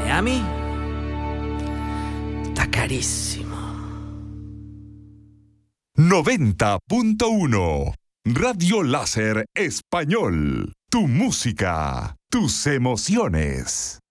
Miami está carísimo. 90.1 Radio Láser Español. Tu música, tus emociones.